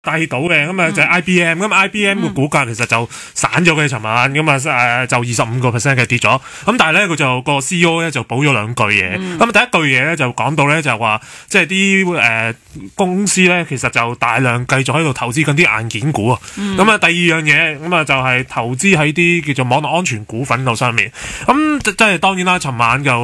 帶到嘅，咁就係 IBM， 咁 IBM 個股價其實就散咗嘅，尋晚咁就25% 嘅跌咗，咁但係咧佢就個 CEO 咧就補咗兩句嘢，咁第一句嘢咧就講到咧就話即係啲公司咧其實就大量繼續喺度投資緊啲硬件股啊，咁第二樣嘢咁就係投資喺啲叫做網絡安全股份度上面，咁即係當然啦，尋晚就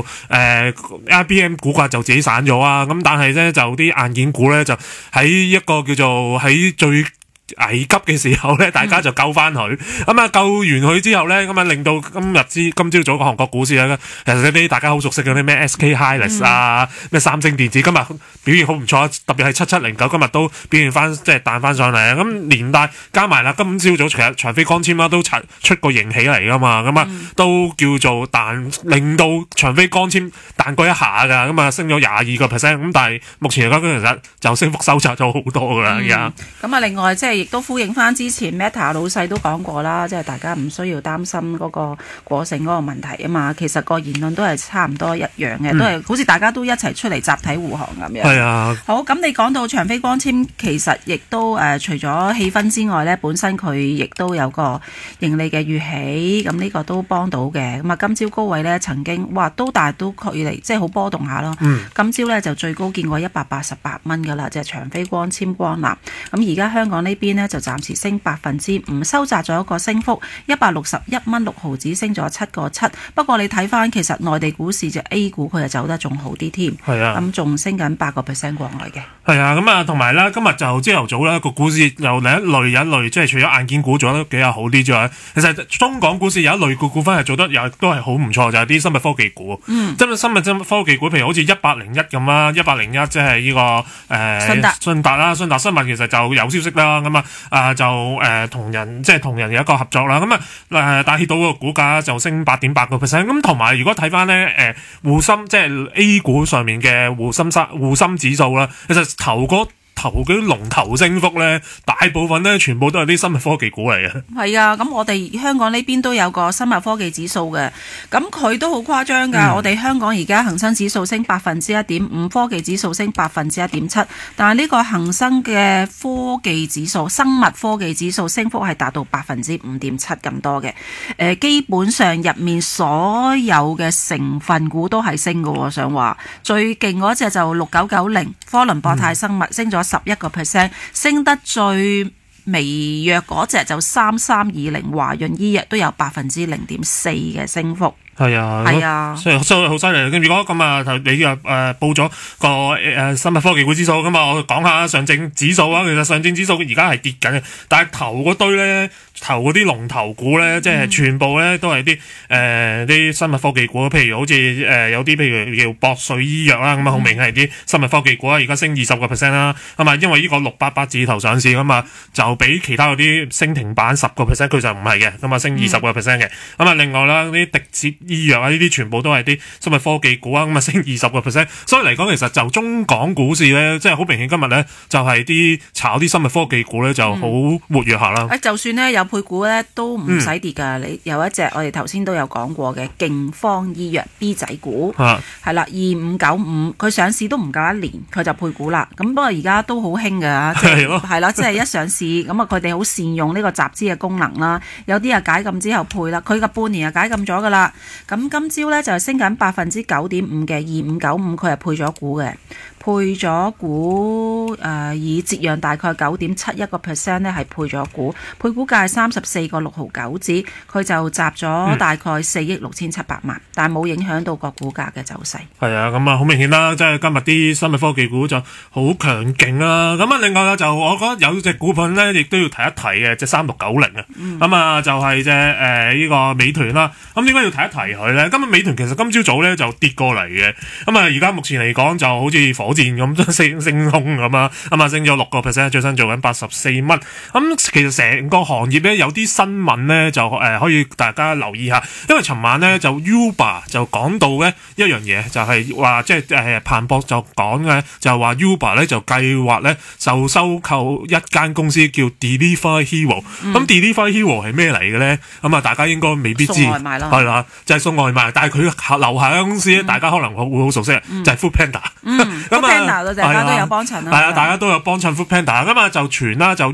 IBM 股價就自己散咗啊，咁但係咧就啲硬件股咧就喺一個叫做喺最危急嘅時候咧，大家就救翻佢，咁救完佢之後咧，咁令到今朝早個韓國股市咧，其實啲大家好熟悉嘅啲咩 SK Hynix 啊，咩三星電子今日表現好唔錯，特別係7709今日都表現翻即係彈翻上嚟，咁連帶加埋啦，今朝早其實長飛光纖啦都出個盈喜嚟噶嘛，都叫做令到長飛光纖彈過一下噶，升咗22%，咁但係目前嚟講其實就升幅收窄咗好多噶啦，而家咁另外即係亦都呼應翻之前 Meta 老細都講過啦，即係大家唔需要擔心嗰個過剩嗰個問題啊嘛。其實個言論都係差唔多一樣嘅，都係好似大家都一齊出嚟集體護航咁樣。 係啊。 好，咁你講到長飛光纖，其實亦都除咗氣氛之外咧，本身佢亦都有個盈利嘅預喜，咁呢個都幫到嘅。咁今朝高位咧曾經都大都距離即係好波動下咯。今朝咧就最高見過188蚊㗎啦，即係長飛光纖光纜。咁而家香港呢邊呢就暫時升5%，收窄咗一個升幅，161蚊6毫子升咗7.7。不過你睇翻其實內地股市隻 A 股佢就走得仲好啲添， 係啊， 咁仲升緊8%國外嘅。 係啊，咁同埋啦，今日就朝頭早啦，個股市又另一類，即係除咗硬件股做得比較好啲之外，其實中港股市有一類股份係做得又都係好唔錯，就係啲生物科技股。即係生物科技股，譬如好似1801咁啦，1801即係呢個信達啦，信達生物其實就有消息啦，就同人有一個合作啦，帶起到個股價就升8.8%。咁同埋如果睇翻咧滬深即係 A 股上面嘅滬深指數啦，其實頭嗰啲龍頭升幅咧，大部分咧全部都係啲生物科技股嚟嘅。 係啊，咁我哋香港呢邊都有個生物科技指數嘅，咁佢都好誇張㗎。我哋香港而家恒生指數升1.5%，科技指數升1.7%，但係呢個恒生嘅科技指數、生物科技指數升幅係達到5.7%咁多嘅。基本上入面所有嘅成分股都係升嘅喎，想話最勁嗰隻就6990科倫博泰生物升咗11%，升得最微弱嗰隻就3320華潤醫藥都有0.4%嘅升幅。 係啊，所以好犀利。咁如果咁你又報咗個生物科技股指數咁我講下上證指數啊。其實上證指數而家係跌緊嘅，但係頭嗰堆咧，頭嗰啲龍頭股咧，即係全部咧都係啲生物科技股。譬如好似有啲譬如叫博瑞醫藥啦，好明顯係啲生物科技股啊。而家升20%啦，因為呢個688字頭上市就比其他嗰啲升停板10%，佢就唔係嘅，升20%嘅。另外啦，啲迪捷醫藥啊，呢啲全部都係啲生物科技股啊，升20%。所以嚟講，其實就中港股市咧，即係好明顯今日咧就係炒啲生物科技股咧就好活躍下啦。 就算咧有配股咧都唔使跌㗎。你有一隻我哋頭先都有講過嘅勁方醫藥 B 仔股，係啦2595，佢上市都唔夠1年，佢就配股啦。咁不過而家都好興㗎，係啦，即係一上市咁佢哋好善用呢個集資嘅功能啦。有啲解禁之後配啦，佢嘅半年解禁咗㗎啦。咁今朝咧就係升緊9.5%嘅2595，佢係配咗股嘅，配咗股以折讓大概9.71%咧係配咗股，配股價係34個6毫9子，佢就集咗大概4億6700萬，但係冇影響到個股價嘅走勢。係啊，好明顯啦，即係今日啲生物科技股就好強勁啦。另外就我覺得有隻股份咧，亦都要提一提嘅，即係3690啊。就係隻呢個美團啦。咁點解要提一提佢咧？今日美團其實今朝早咧就跌過嚟嘅。而家目前嚟講就好似火箭咁升空咁啊。升咗6%，最新做緊84蚊。其實成個行業咧有啲新聞咧就可以大家留意下，因為尋晚咧就 Uber 就講到咧一樣嘢，就係話即係彭博就講嘅，就係話 Uber 咧就計劃咧就收購一間公司叫 Delivery Hero。Delivery Hero 係咩嚟嘅咧？大家應該未必知。 送外賣啦， 係啦，就係送外賣。但係佢樓下間公司咧，大家可能會好熟悉，就係 Foodpanda。 Foodpanda 大家都有幫襯啦。 係啊，大家都有幫襯 Foodpanda。就傳啦，就